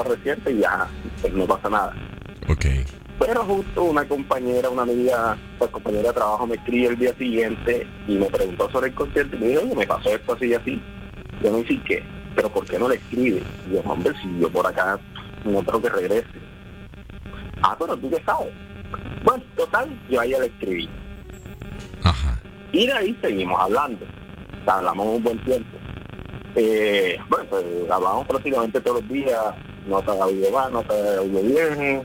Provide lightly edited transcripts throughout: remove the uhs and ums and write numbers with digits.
reciente y ya, pues no pasa nada. Ok. Pero justo una compañera, una amiga, pues compañera de trabajo me escribe el día siguiente y me preguntó sobre el concierto y me dijo, oye, me pasó esto así y así. Yo me dije, ¿qué? ¿Pero por qué no le escribe? Y yo, hombre, si yo por acá no creo que regrese. Ah, pero tú qué sabes. Bueno, total, yo a ella le escribí. Ajá. Y de ahí seguimos hablando. O sea, hablamos un buen tiempo. Bueno, pues hablamos prácticamente todos los días. No te ha oído mal, no te ha oído bien.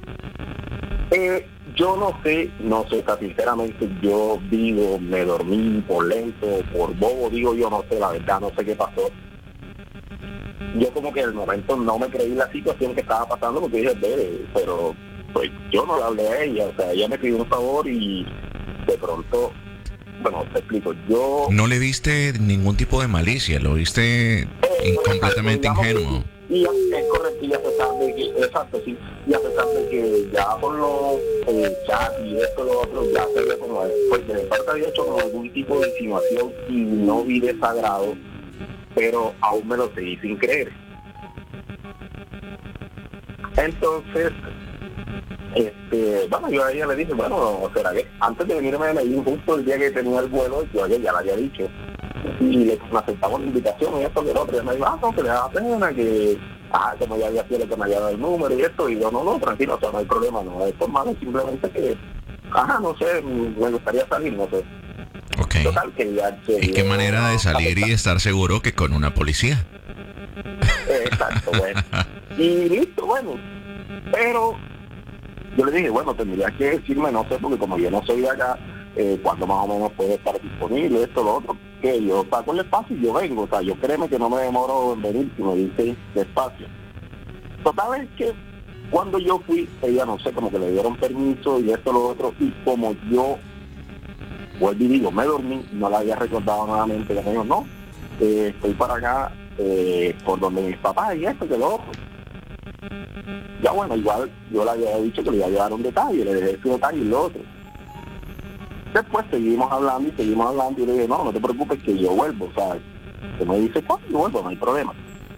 Yo no sé, sinceramente, yo digo, me dormí por lento, por bobo, digo yo, no sé, la verdad, no sé qué pasó. Yo como que en el momento no me creí la situación que estaba pasando porque dije, pero pues yo no le hablé a ella, o sea, ella me pidió un favor y de pronto, bueno, te explico, yo... No le viste ningún tipo de malicia, lo viste completamente ingenuo. Y es correcto, y a pesar de que, exacto, sí, y a pesar de que ya por los chat y esto, lo otro, ya se ve como, pues de mi parte había hecho como algún tipo de insinuación y no vi desagrado, pero aún me lo seguí sin creer. Entonces, bueno, yo a ella le dije, bueno, será que antes de venirme de Medellín, justo el día que tenía el vuelo, yo a ella ya le había dicho, y le aceptamos la invitación y esto y el otro, y me dijo, no, que le da pena, que, como ya había sido que me había dado el número y esto, y yo, no, tranquilo, o sea, no hay problema, no es formal, simplemente que, no sé, me gustaría salir, no sé. Ok. Total, que ya... ¿Y qué manera de salir y estar seguro que con una policía? Exacto, bueno. Y listo, bueno, pero yo le dije, bueno, tendrías que decirme, no sé, porque como yo no soy de acá, cuando más o menos puede estar disponible, esto, lo otro, que yo saco el espacio y yo vengo, o sea, yo créeme que no me demoro en venir, si me dice despacio. Total es que cuando yo fui, ella no sé, como que le dieron permiso y esto, lo otro, y como yo, vuelvo y digo, me dormí, no la había recordado nuevamente, que me dijo, no, estoy para acá, por donde mis papás y esto, que lo otro. Ya bueno, igual yo le había dicho que le iba a llevar un detalle, le dejé su detalle y lo otro. Después seguimos hablando y le dije, no te preocupes que yo vuelvo, o sea, que me dice, pues yo vuelvo, no hay problema.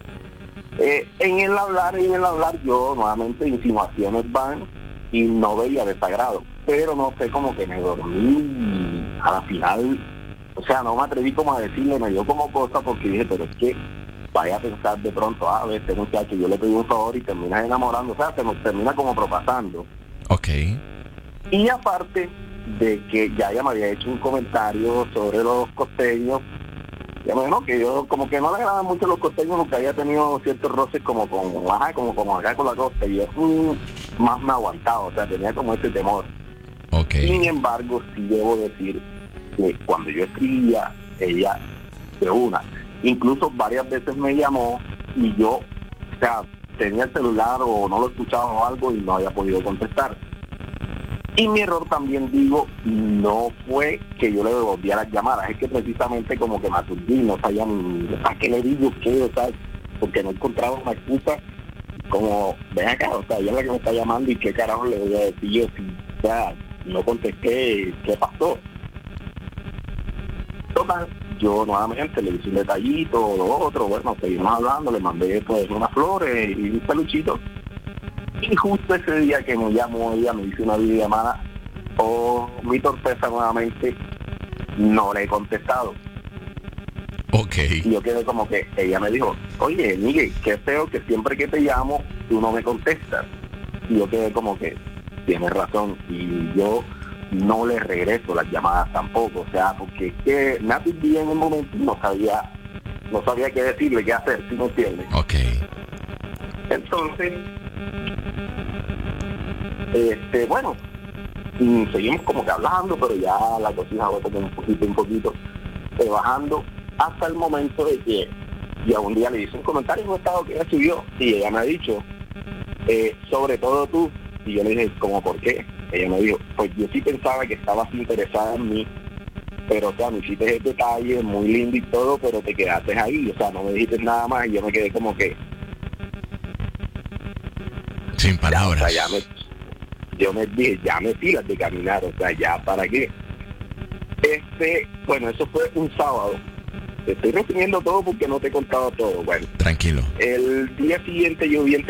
En el hablar yo nuevamente insinuaciones van y no veía desagrado, pero no sé, como que me dormí a la final, o sea, no me atreví como a decirle, me dio como cosa porque dije, pero es que vaya a pensar de pronto, este muchacho, yo le pedí un favor y terminas enamorando, o sea, se nos termina como propasando. Ok. Y aparte de que ya ella me había hecho un comentario sobre los costeños, ya me dijo que yo como que no le agradan mucho los costeños porque había tenido ciertos roces como como acá con la costa, y yo más me aguantaba, o sea, tenía como ese temor. Ok. Sin embargo, sí debo decir que cuando yo escribía, ella de una, incluso varias veces me llamó y yo, o sea, tenía el celular o no lo escuchaba o algo y no había podido contestar. Y mi error también, digo, no fue que yo le devolvía las llamadas, es que precisamente como que me aturdí, no sabía a qué le digo, qué, o sea, porque no encontraba una excusa como, ven acá, o sea, ella es la que me está llamando y qué carajo le voy a decir yo, si, o sea, no contesté, ¿qué pasó? Total, yo nuevamente le hice un detallito, lo otro, bueno, seguimos hablando, le mandé pues unas flores y un peluchito. Y justo ese día que me llamó ella, me hizo una videollamada, mi torpeza nuevamente, no le he contestado. Ok. Y yo quedé como que, ella me dijo, oye, Miguel, qué feo que siempre que te llamo, tú no me contestas. Y yo quedé como que, tienes razón, y yo no le regreso las llamadas tampoco, o sea, porque es que me atendí en un momento y no sabía qué decirle, qué hacer, ¿sí me entiendes? Ok. Entonces, bueno, seguimos como que hablando, pero ya la cocina va como un poquito bajando, hasta el momento de que ya un día le hice un comentario en un estado que ella subió, y ella me ha dicho, sobre todo tú, y yo le dije, ¿cómo por qué? Ella me dijo, pues yo sí pensaba que estabas interesada en mí, pero o sea, me hiciste ese detalle muy lindo y todo, pero te quedaste ahí, o sea, no me dijiste nada más, y yo me quedé como que, sin palabras. o sea, yo me dije, ya me tiras de caminar, o sea, ya para qué. Bueno, eso fue un sábado. Te estoy resumiendo todo porque no te he contado todo. Bueno, Tranquilo. el día siguiente yo vi